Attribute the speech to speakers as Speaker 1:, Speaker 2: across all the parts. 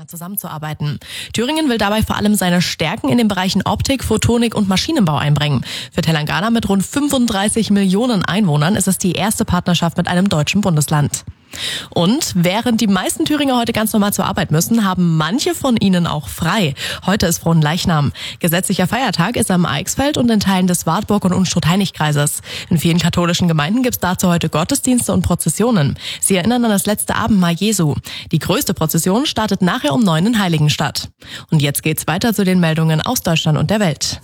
Speaker 1: zusammenzuarbeiten. Thüringen will dabei vor allem seine Stärken in den Bereichen Optik, Photonik und Maschinenbau einbringen. Für Telangana mit rund 35 Millionen Einwohnern ist es die erste Partnerschaft mit einem deutschen Bundesland. Und während die meisten Thüringer heute ganz normal zur Arbeit müssen, haben manche von ihnen auch frei. Heute ist Fronleichnam. Gesetzlicher Feiertag ist am Eichsfeld und in Teilen des Wartburg- und Unstrut-Heinig-Kreises. In vielen katholischen Gemeinden gibt es dazu heute Gottesdienste und Prozessionen. Sie erinnern an das letzte Abendmahl Jesu. Die größte Prozession startet nachher um 9 in Heiligenstadt. Und jetzt geht's weiter zu den Meldungen aus Deutschland und der Welt.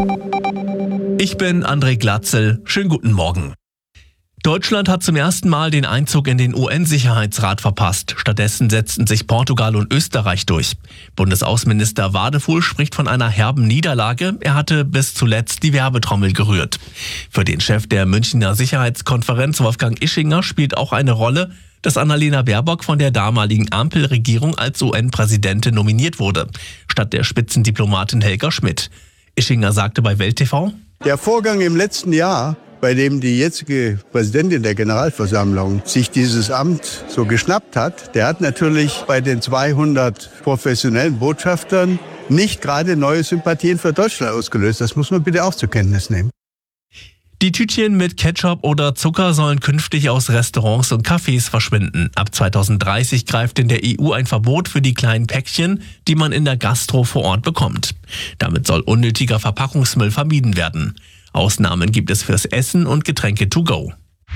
Speaker 2: Ich bin André Glatzel. Schönen guten Morgen. Deutschland hat zum ersten Mal den Einzug in den UN-Sicherheitsrat verpasst. Stattdessen setzten sich Portugal und Österreich durch. Bundesaußenminister Wadefuhl spricht von einer herben Niederlage. Er hatte bis zuletzt die Werbetrommel gerührt. Für den Chef der Münchner Sicherheitskonferenz, Wolfgang Ischinger, spielt auch eine Rolle, dass Annalena Baerbock von der damaligen Ampelregierung als UN-Präsidentin nominiert wurde, statt der Spitzendiplomatin Helga Schmidt. Ischinger sagte bei Welt TV:
Speaker 3: Der Vorgang im letzten Jahr, bei dem die jetzige Präsidentin der Generalversammlung sich dieses Amt so geschnappt hat, der hat natürlich bei den 200 professionellen Botschaftern nicht gerade neue Sympathien für Deutschland ausgelöst. Das muss man bitte auch zur Kenntnis nehmen.
Speaker 2: Die Tütchen mit Ketchup oder Zucker sollen künftig aus Restaurants und Cafés verschwinden. Ab 2030 greift in der EU ein Verbot für die kleinen Päckchen, die man in der Gastro vor Ort bekommt. Damit soll unnötiger Verpackungsmüll vermieden werden. Ausnahmen gibt es fürs Essen und Getränke to go.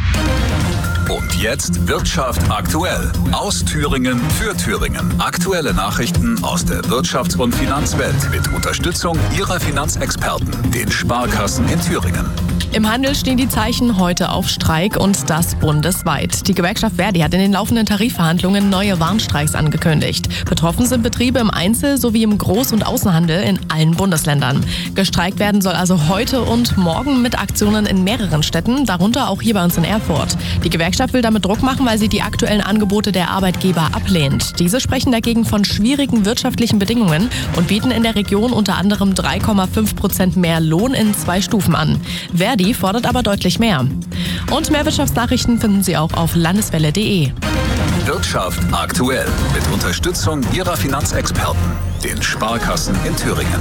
Speaker 4: Und jetzt Wirtschaft aktuell. Aus Thüringen für Thüringen. Aktuelle Nachrichten aus der Wirtschafts- und Finanzwelt mit Unterstützung Ihrer Finanzexperten, den Sparkassen in Thüringen.
Speaker 1: Im Handel stehen die Zeichen heute auf Streik und das bundesweit. Die Gewerkschaft Verdi hat in den laufenden Tarifverhandlungen neue Warnstreiks angekündigt. Betroffen sind Betriebe im Einzel- sowie im Groß- und Außenhandel in allen Bundesländern. Gestreikt werden soll also heute und morgen mit Aktionen in mehreren Städten, darunter auch hier bei uns in Erfurt. Die Gewerkschaft will damit Druck machen, weil sie die aktuellen Angebote der Arbeitgeber ablehnt. Diese sprechen dagegen von schwierigen wirtschaftlichen Bedingungen und bieten in der Region unter anderem 3,5% mehr Lohn in 2 Stufen an. Verdi fordert aber deutlich mehr. Und mehr Wirtschaftsnachrichten finden Sie auch auf landeswelle.de.
Speaker 4: Wirtschaft aktuell mit Unterstützung Ihrer Finanzexperten, den Sparkassen in Thüringen.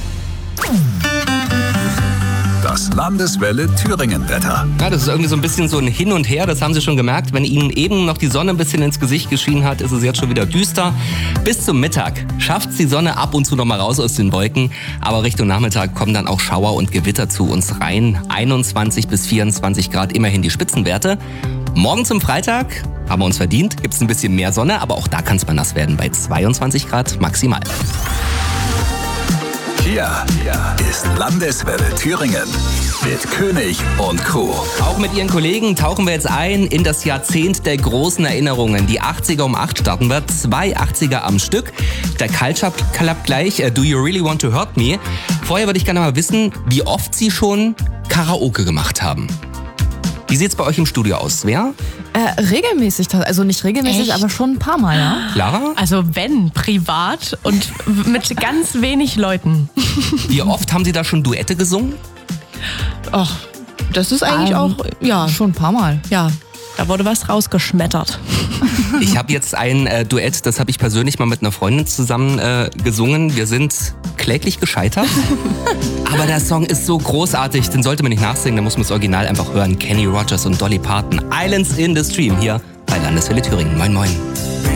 Speaker 4: Das Landeswelle Thüringen-Wetter.
Speaker 5: Ja, das ist irgendwie so ein bisschen so ein Hin und Her, das haben Sie schon gemerkt. Wenn Ihnen eben noch die Sonne ein bisschen ins Gesicht geschienen hat, ist es jetzt schon wieder düster. Bis zum Mittag schafft die Sonne ab und zu noch mal raus aus den Wolken. Aber Richtung Nachmittag kommen dann auch Schauer und Gewitter zu uns rein. 21 bis 24 Grad, immerhin die Spitzenwerte. Morgen zum Freitag, haben wir uns verdient, gibt es ein bisschen mehr Sonne, aber auch da kann es mal nass werden bei 22 Grad maximal.
Speaker 4: Hier ist Landeswelle Thüringen mit König und Co.
Speaker 5: Auch mit Ihren Kollegen tauchen wir jetzt ein in das Jahrzehnt der großen Erinnerungen. Die 80er um 8 starten wir, 2 80er am Stück. Der Culture Club gleich, Do You Really Want to Hurt Me? Vorher würde ich gerne mal wissen, wie oft Sie schon Karaoke gemacht haben. Wie sieht's bei euch im Studio aus? Wer?
Speaker 6: Regelmäßig, also nicht regelmäßig,
Speaker 1: Echt?
Speaker 6: aber schon ein paar Mal, ja.
Speaker 5: Clara?
Speaker 1: Also wenn, privat und mit ganz wenig Leuten.
Speaker 5: Wie oft haben Sie da schon Duette gesungen?
Speaker 1: Ach, das ist eigentlich auch, ja,
Speaker 6: Schon ein paar Mal.
Speaker 1: ja, da wurde was rausgeschmettert.
Speaker 5: Ich habe jetzt ein Duett, das habe ich persönlich mal mit einer Freundin zusammen gesungen. Wir sind kläglich gescheitert. Aber der Song ist so großartig, den sollte man nicht nachsingen, da muss man das Original einfach hören. Kenny Rogers und Dolly Parton, Islands in the Stream, hier bei Landeswelle Thüringen. Moin, moin.